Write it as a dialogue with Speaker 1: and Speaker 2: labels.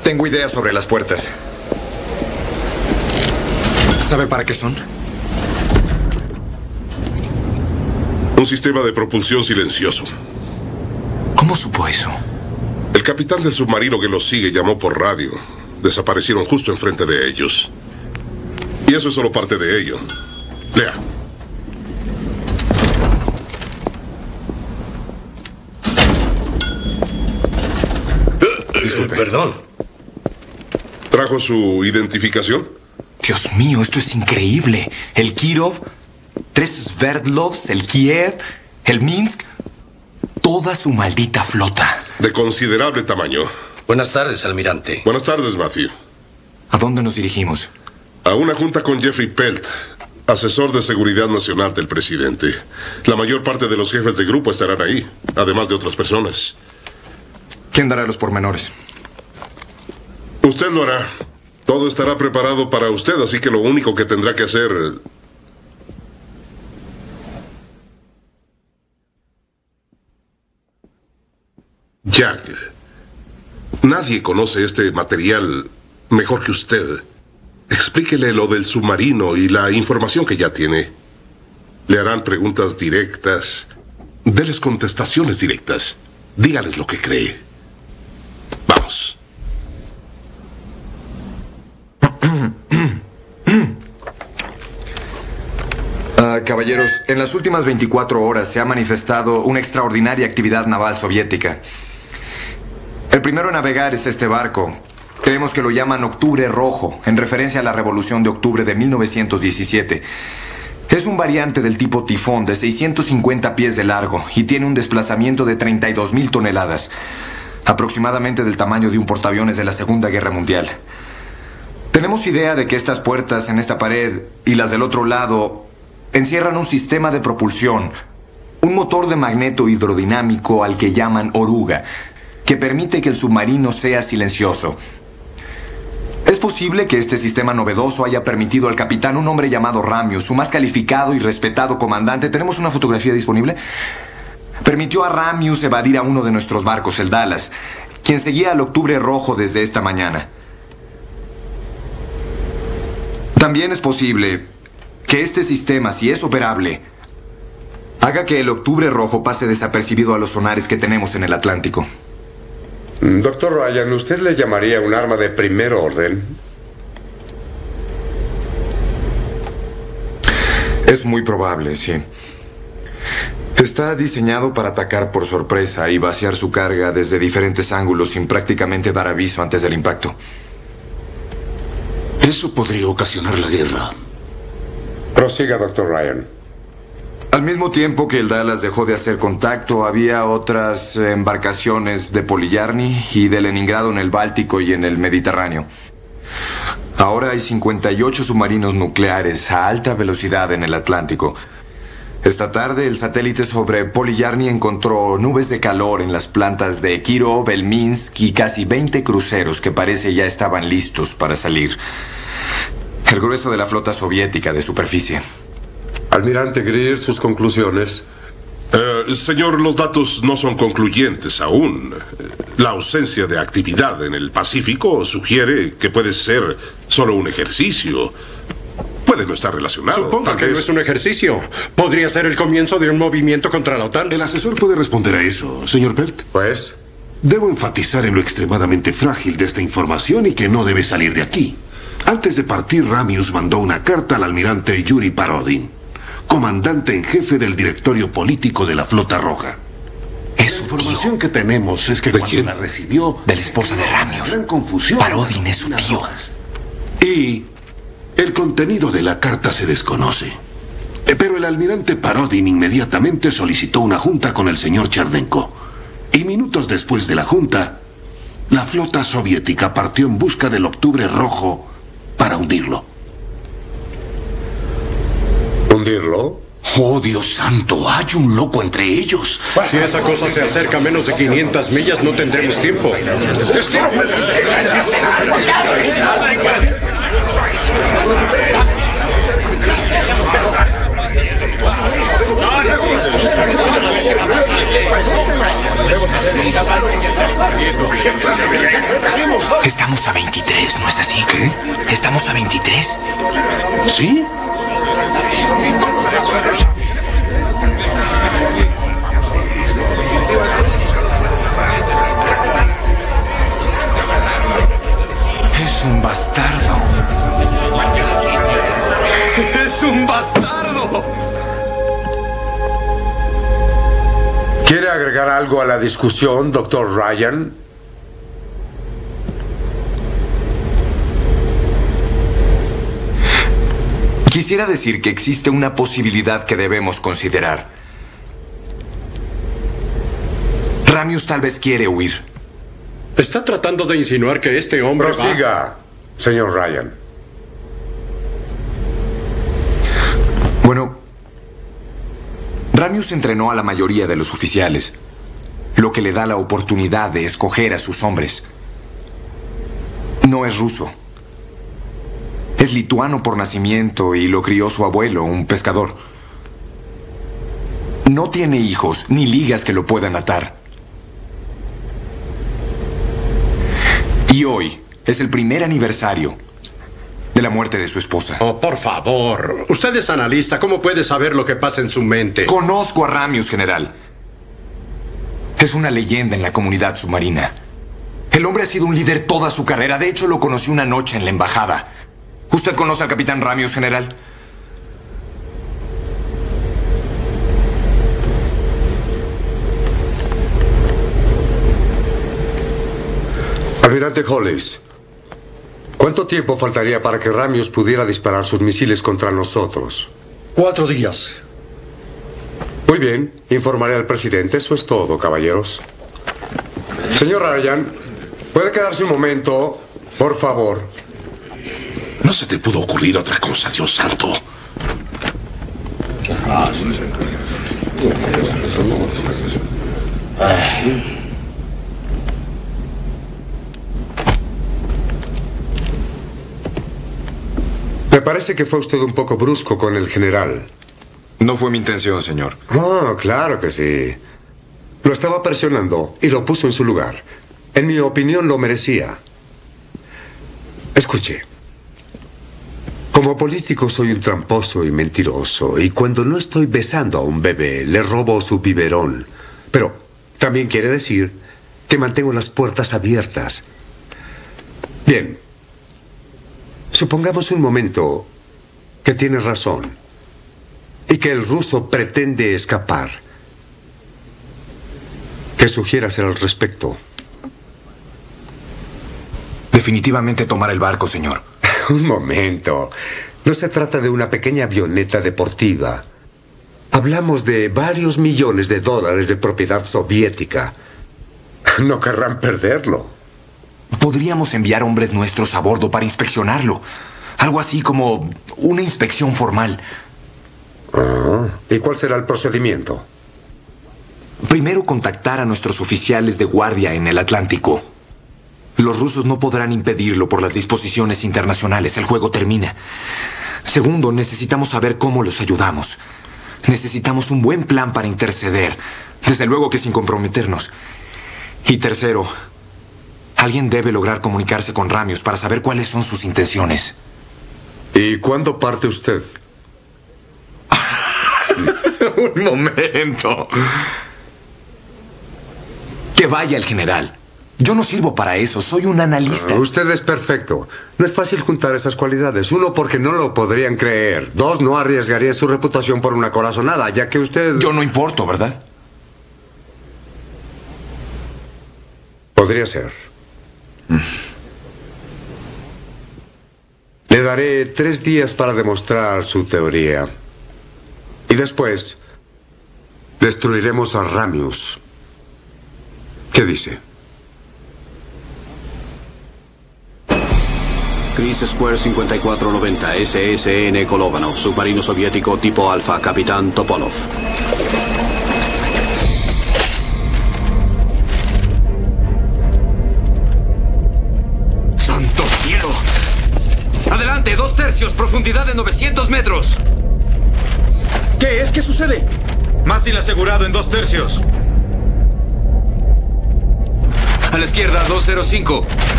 Speaker 1: Tengo ideas sobre las puertas. ¿Sabe para qué son?
Speaker 2: Un sistema de propulsión silencioso.
Speaker 1: ¿Cómo supo eso?
Speaker 2: El capitán del submarino que los sigue llamó por radio. Desaparecieron justo enfrente de ellos. Y eso es solo parte de ello. Lea.
Speaker 1: Disculpe.
Speaker 3: Perdón.
Speaker 2: ¿Trajo su identificación?
Speaker 1: Dios mío, esto es increíble. El Kirov, 3 Sverdlovs, el Kiev, el Minsk. Toda su maldita flota.
Speaker 2: De considerable tamaño.
Speaker 3: Buenas tardes, almirante.
Speaker 2: Buenas tardes, Matthew.
Speaker 1: ¿A dónde nos dirigimos?
Speaker 2: A una junta con Jeffrey Pelt, asesor de seguridad nacional del presidente. La mayor parte de los jefes de grupo estarán ahí, además de otras personas.
Speaker 1: ¿Quién dará los pormenores?
Speaker 2: Usted lo hará. Todo estará preparado para usted, así que lo único que tendrá que hacer... Jack, nadie conoce este material mejor que usted. Explíquele lo del submarino y la información que ya tiene. Le harán preguntas directas. Déles contestaciones directas. Dígales lo que cree. Vamos.
Speaker 1: Caballeros, en las últimas 24 horas se ha manifestado una extraordinaria actividad naval soviética. El primero en navegar es este barco. Creemos que lo llaman Octubre Rojo, en referencia a la Revolución de Octubre de 1917. Es un variante del tipo Tifón de 650 pies de largo y tiene un desplazamiento de 32,000 toneladas, aproximadamente del tamaño de un portaaviones de la Segunda Guerra Mundial. Tenemos idea de que estas puertas en esta pared y las del otro lado encierran un sistema de propulsión, un motor de magneto hidrodinámico al que llaman oruga, que permite que el submarino sea silencioso. Es posible que este sistema novedoso haya permitido al capitán, un hombre llamado Ramius, su más calificado y respetado comandante. ¿Tenemos una fotografía disponible? Permitió a Ramius evadir a uno de nuestros barcos, el Dallas, quien seguía al Octubre Rojo desde esta mañana. También es posible que este sistema, si es operable, haga que el Octubre Rojo pase desapercibido a los sonares que tenemos en el Atlántico.
Speaker 4: Doctor Ryan, ¿usted le llamaría un arma de primer orden?
Speaker 1: Es muy probable, sí. Está diseñado para atacar por sorpresa y vaciar su carga desde diferentes ángulos sin prácticamente dar aviso antes del impacto.
Speaker 5: Eso podría ocasionar la guerra.
Speaker 4: Prosiga, Dr. Ryan.
Speaker 1: Al mismo tiempo que el Dallas dejó de hacer contacto, había otras embarcaciones de Polyarny y de Leningrado en el Báltico y en el Mediterráneo. Ahora hay 58 submarinos nucleares a alta velocidad en el Atlántico. Esta tarde, el satélite sobre Polyarny encontró nubes de calor en las plantas de Kirov, el Minsk y casi 20 cruceros que parece ya estaban listos para salir. El grueso de la flota soviética de superficie.
Speaker 4: Almirante Greer, sus conclusiones.
Speaker 2: Señor, los datos no son concluyentes aún. La ausencia de actividad en el Pacífico sugiere que puede ser solo un ejercicio. Puede no estar relacionado.
Speaker 6: Supongo que no es un ejercicio. Podría ser el comienzo de un movimiento contra la OTAN.
Speaker 5: El asesor puede responder a eso, señor Pelt.
Speaker 4: Pues,
Speaker 5: Debo enfatizar en lo extremadamente frágil de esta información y que no debe salir de aquí. Antes de partir, Ramius mandó una carta al almirante Yuri Parodin, comandante en jefe del directorio político de la Flota Roja.
Speaker 1: Es
Speaker 5: La
Speaker 1: su
Speaker 5: información
Speaker 1: tío.
Speaker 5: que tenemos es que
Speaker 2: ¿De
Speaker 5: cuando
Speaker 2: quién?
Speaker 5: la recibió...
Speaker 1: De la esposa de Ramius.
Speaker 5: Gran confusión.
Speaker 1: Parodin es su tío.
Speaker 5: Y el contenido de la carta se desconoce. Pero el almirante Parodin inmediatamente solicitó una junta con el señor Chernenko. Y minutos después de la junta, la flota soviética partió en busca del Octubre Rojo para hundirlo.
Speaker 4: ¿hundirlo?
Speaker 5: ¡Oh, Dios santo! ¡Hay un loco entre ellos!
Speaker 6: Si esa cosa se acerca a menos de 500 millas, no tendremos tiempo.
Speaker 1: Estamos a 23, ¿no es así?
Speaker 5: ¿Qué?
Speaker 1: ¿Estamos a 23?
Speaker 5: ¿Sí?
Speaker 1: Es un bastardo. ¡Es un bastardo!
Speaker 4: ¿Quiere agregar algo a la discusión, doctor Ryan?
Speaker 1: Quisiera decir que existe una posibilidad que debemos considerar. Ramius tal vez quiere huir.
Speaker 6: ¿Está tratando de insinuar que este hombre va...?
Speaker 4: Prosiga, señor Ryan.
Speaker 1: Bueno, Ramius entrenó a la mayoría de los oficiales, lo que le da la oportunidad de escoger a sus hombres. No es ruso. Es lituano por nacimiento y lo crió su abuelo, un pescador. No tiene hijos ni ligas que lo puedan atar. Y hoy es el primer aniversario de la muerte de su esposa.
Speaker 6: Oh, por favor. Usted es analista. ¿Cómo puede saber lo que pasa en su mente?
Speaker 1: Conozco a Ramius, general. Es una leyenda en la comunidad submarina. El hombre ha sido un líder toda su carrera. De hecho, lo conocí una noche en la embajada. ¿Usted conoce al capitán Ramius, general?
Speaker 4: Almirante Hollis, ¿cuánto tiempo faltaría para que Ramius pudiera disparar sus misiles contra nosotros?
Speaker 3: 4 días.
Speaker 4: Muy bien, informaré al presidente. Eso es todo, caballeros. Señor Ryan, ¿puede quedarse un momento, por favor?
Speaker 5: ¿No se te pudo ocurrir otra cosa, Dios santo?
Speaker 4: Me parece que fue usted un poco brusco con el general.
Speaker 1: No fue mi intención, señor.
Speaker 4: Oh, claro que sí. Lo estaba presionando y lo puso en su lugar. En mi opinión lo merecía. Escuche. Como político soy un tramposo y mentiroso, y cuando no estoy besando a un bebé, le robo su biberón. Pero también quiere decir que mantengo las puertas abiertas. Bien. Supongamos un momento que tiene razón y que el ruso pretende escapar. ¿Qué sugiere hacer al respecto?
Speaker 1: Definitivamente tomar el barco, señor.
Speaker 4: Un momento. No se trata de una pequeña avioneta deportiva. Hablamos de varios millones de dólares de propiedad soviética. No querrán perderlo.
Speaker 1: Podríamos enviar hombres nuestros a bordo para inspeccionarlo. Algo así como una inspección formal.
Speaker 4: ¿Y cuál será el procedimiento?
Speaker 1: Primero, contactar a nuestros oficiales de guardia en el Atlántico. Los rusos no podrán impedirlo por las disposiciones internacionales. El juego termina. Segundo, necesitamos saber cómo los ayudamos. Necesitamos un buen plan para interceder. Desde luego que sin comprometernos. Y tercero, alguien debe lograr comunicarse con Ramius para saber cuáles son sus intenciones.
Speaker 4: ¿Y cuándo parte usted?
Speaker 1: Un momento. Que vaya el general. Yo no sirvo para eso, soy un analista.
Speaker 4: Usted es perfecto. No es fácil juntar esas cualidades. Uno, porque no lo podrían creer. Dos, no arriesgaría su reputación por una corazonada, ya que usted...
Speaker 1: Yo no importo, ¿verdad?
Speaker 4: Podría ser. Le daré 3 días para demostrar su teoría. Y después, destruiremos a Ramius. ¿Qué dice?
Speaker 7: Chris Square 5490, SSN Kolovanov, submarino soviético tipo Alfa, capitán Topolov.
Speaker 1: ¡Santo cielo! ¡Adelante! 2/3, profundidad de 900 metros.
Speaker 8: ¿Qué es? ¿Qué sucede? Mástil asegurado en 2/3.
Speaker 1: A la izquierda, 205.